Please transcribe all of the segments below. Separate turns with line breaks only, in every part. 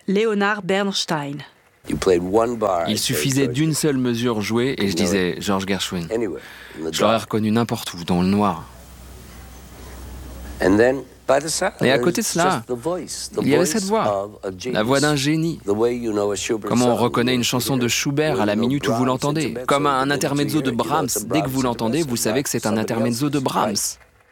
Leonard Bernstein.
Il suffisait d'une seule mesure jouée et je disais George Gershwin. Je l'aurais reconnu n'importe où, dans le noir. Et à côté de cela, il y avait cette voix, la voix d'un génie. Comme on reconnaît une chanson de Schubert à la minute où vous l'entendez. Comme un intermezzo de Brahms, dès que vous l'entendez, vous savez que c'est un intermezzo de Brahms.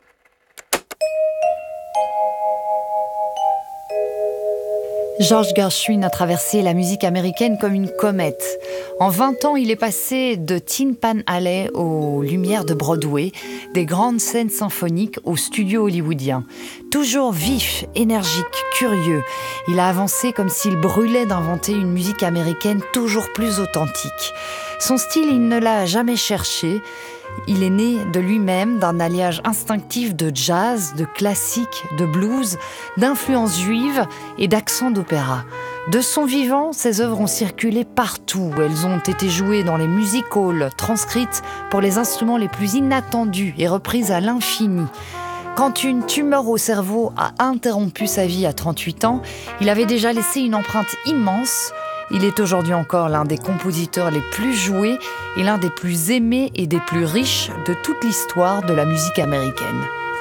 George Gershwin a traversé la musique américaine comme une comète. En 20 ans, il est passé de Tin Pan Alley aux lumières de Broadway, des grandes scènes symphoniques aux studios hollywoodiens. Toujours vif, énergique, curieux, il a avancé comme s'il brûlait d'inventer une musique américaine toujours plus authentique. Son style, il ne l'a jamais cherché. Il est né de lui-même d'un alliage instinctif de jazz, de classique, de blues, d'influences juives et d'accent d'opéra. De son vivant, ses œuvres ont circulé partout. Elles ont été jouées dans les music halls, transcrites pour les instruments les plus inattendus et reprises à l'infini. Quand une tumeur au cerveau a interrompu sa vie à 38 ans, il avait déjà laissé une empreinte immense. Il est aujourd'hui encore l'un des compositeurs les plus joués et l'un des plus aimés et des plus riches de toute l'histoire de la musique américaine.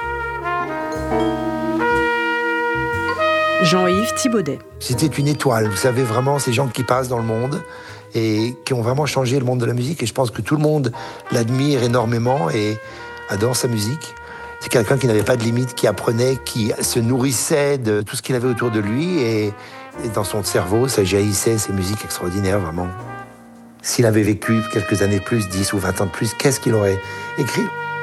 Jean-Yves Thibaudet.
C'était une étoile, vous savez, vraiment, ces gens qui passent dans le monde et qui ont vraiment changé le monde de la musique. Et je pense que tout le monde l'admire énormément et adore sa musique. C'est quelqu'un qui n'avait pas de limite, qui apprenait, qui se nourrissait de tout ce qu'il avait autour de lui et dans son cerveau, ça jaillissait ces musiques extraordinaires, vraiment. S'il avait vécu quelques années de plus, 10 ou 20 ans de plus, qu'est-ce qu'il aurait écrit ?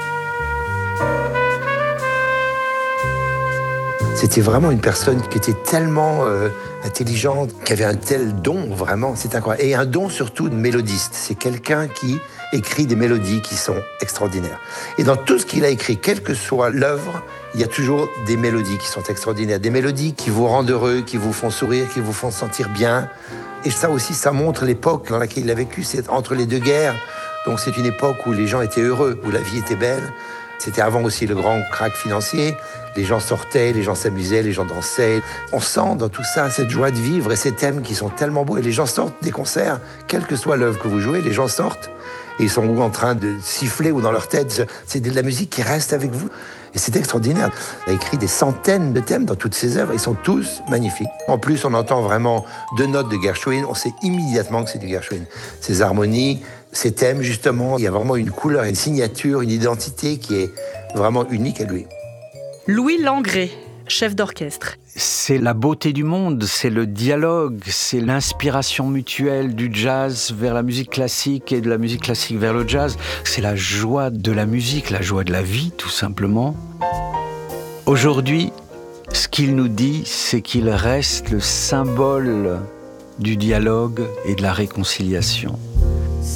C'était vraiment une personne qui était tellement intelligente, qui avait un tel don, vraiment, c'est incroyable. Et un don surtout de mélodiste. C'est quelqu'un qui écrit des mélodies qui sont extraordinaires. Et dans tout ce qu'il a écrit, quelle que soit l'œuvre, il y a toujours des mélodies qui sont extraordinaires. Des mélodies qui vous rendent heureux, qui vous font sourire, qui vous font sentir bien. Et ça aussi, ça montre l'époque dans laquelle il a vécu. C'est entre les deux guerres. Donc c'est une époque où les gens étaient heureux, où la vie était belle. C'était avant aussi le grand krach financier. Les gens sortaient, les gens s'amusaient, les gens dansaient. On sent dans tout ça cette joie de vivre et ces thèmes qui sont tellement beaux. Et les gens sortent des concerts, quelle que soit l'œuvre que vous jouez, les gens sortent et ils sont ou en train de siffler ou dans leur tête. C'est de la musique qui reste avec vous. Et c'est extraordinaire. Il a écrit des centaines de thèmes dans toutes ses œuvres. Ils sont tous magnifiques. En plus, on entend vraiment 2 notes de Gershwin. On sait immédiatement que c'est du Gershwin. Ces harmonies, ces thèmes, justement, il y a vraiment une couleur, une signature, une identité qui est vraiment unique à lui.
Louis Langrée, chef d'orchestre.
C'est la beauté du monde, c'est le dialogue, c'est l'inspiration mutuelle du jazz vers la musique classique et de la musique classique vers le jazz. C'est la joie de la musique, la joie de la vie, tout simplement. Aujourd'hui, ce qu'il nous dit, c'est qu'il reste le symbole du dialogue et de la réconciliation.